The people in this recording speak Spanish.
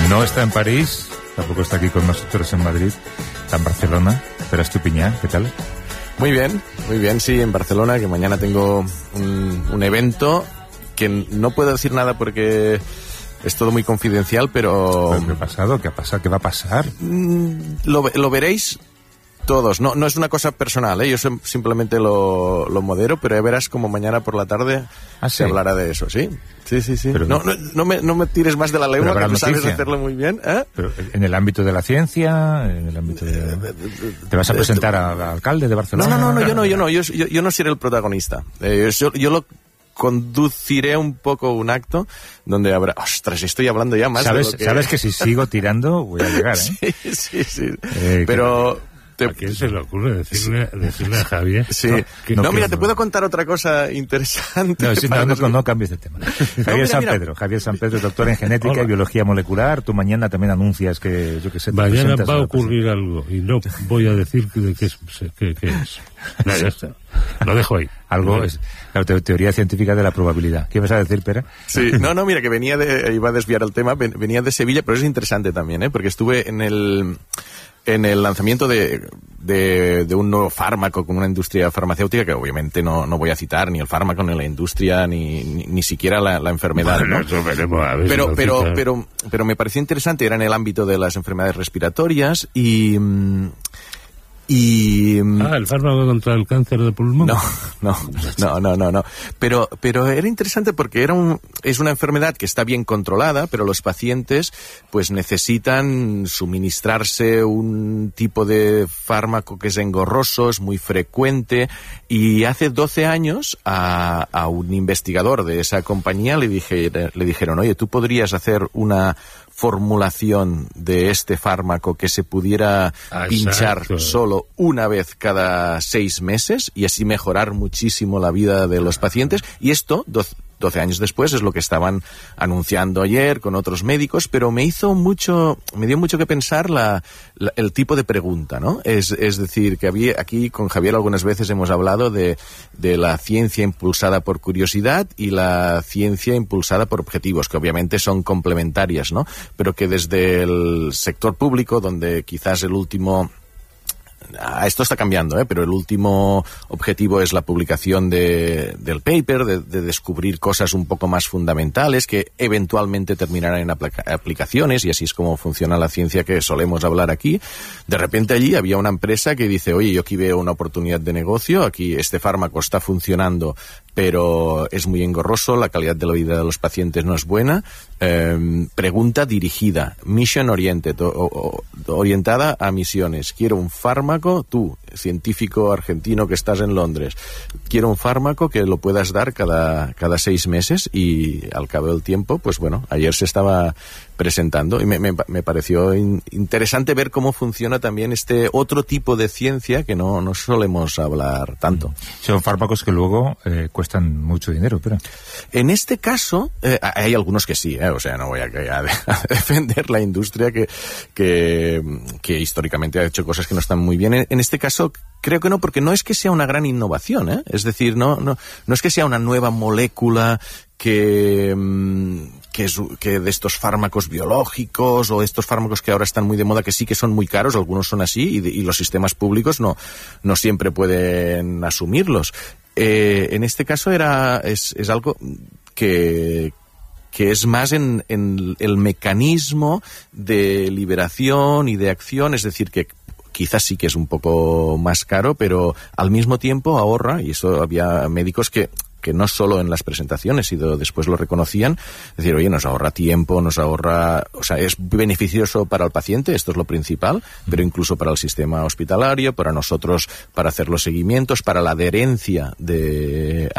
No está en París, tampoco está aquí con nosotros en Madrid, está en Barcelona. Pere Estupiñán, ¿qué tal? Muy bien, sí, en Barcelona, que mañana tengo un evento que no puedo decir nada porque es todo muy confidencial, pero... ¿Qué ha pasado? ¿Qué va a pasar? Lo veréis todos. No es una cosa personal, ¿eh? Yo simplemente lo modero, pero ya verás como mañana por la tarde se hablará de eso, ¿sí? Sí. Pero no me tires más de la lengua, que tú sabes hacerlo muy bien, ¿eh? Pero en el ámbito de la ciencia, en el ámbito de... ¿Te vas a presentar al alcalde de Barcelona? No, yo no seré el protagonista. Yo lo conduciré un poco un acto donde habrá... ¡Ostras! Estoy hablando ya más de lo que... Sabes que si sigo tirando voy a llegar, ¿eh? Sí. Pero... ¿A quién se le ocurre decirle a Javier? Sí. Mira, te puedo contar otra cosa interesante. No cambies de tema. Javier San Pedro, doctor en genética y biología molecular. Tú mañana también anuncias que, yo qué sé... Mañana va a ocurrir algo y no voy a decir de qué es. No, ya está. Lo dejo ahí. Algo es la teoría científica de la probabilidad. ¿Qué vas a decir, Pere? Sí, mira, que iba a desviar el tema, venía de Sevilla, pero es interesante también, ¿eh? Porque estuve en el lanzamiento de un nuevo fármaco con una industria farmacéutica que obviamente no voy a citar ni el fármaco, ni la industria, ni siquiera la enfermedad. Bueno, eso veremos a ver pero me pareció interesante, era en el ámbito de las enfermedades respiratorias y el fármaco contra el cáncer de pulmón. No. Pero era interesante porque es una enfermedad que está bien controlada, pero los pacientes pues necesitan suministrarse un tipo de fármaco que es engorroso, es muy frecuente, y hace 12 años a un investigador de esa compañía le dijeron, oye, tú podrías hacer una formulación de este fármaco que se pudiera pinchar solo una vez cada 6 meses y así mejorar muchísimo la vida de los pacientes. Y esto, 12 años después, es lo que estaban anunciando ayer con otros médicos, pero me dio mucho que pensar el tipo de pregunta, ¿no? Es decir, que aquí con Javier algunas veces hemos hablado de la ciencia impulsada por curiosidad y la ciencia impulsada por objetivos, que obviamente son complementarias, ¿no? Pero que desde el sector público, donde quizás esto está cambiando, pero el último objetivo es la publicación del paper, de descubrir cosas un poco más fundamentales que eventualmente terminarán en aplicaciones, y así es como funciona la ciencia que solemos hablar aquí. De repente allí había una empresa que dice, oye, yo aquí veo una oportunidad de negocio, aquí este fármaco está funcionando, pero es muy engorroso, la calidad de la vida de los pacientes no es buena. Pregunta dirigida, mission oriented, orientada a misiones. Quiero un fármaco, tú, científico argentino que estás en Londres, quiero un fármaco que lo puedas dar cada 6 meses, y al cabo del tiempo, pues bueno, ayer se estaba presentando y me pareció interesante ver cómo funciona también este otro tipo de ciencia que no solemos hablar tanto. Son fármacos que luego cuestan mucho dinero, pero... En este caso, hay algunos que sí, o sea, no voy a defender la industria que históricamente ha hecho cosas que no están muy bien. En este caso, creo que no, porque no es que sea una gran innovación, ¿eh? Es decir, no es que sea una nueva molécula que de estos fármacos biológicos o estos fármacos que ahora están muy de moda, que sí que son muy caros, algunos son así, y los sistemas públicos no siempre pueden asumirlos. En este caso es algo que es más en el mecanismo de liberación y de acción, es decir, que quizás sí que es un poco más caro, pero al mismo tiempo ahorra, y eso había médicos que no solo en las presentaciones, sino después lo reconocían, es decir, oye, nos ahorra tiempo, o sea, es beneficioso para el paciente, esto es lo principal, pero incluso para el sistema hospitalario, para nosotros, para hacer los seguimientos, para la adherencia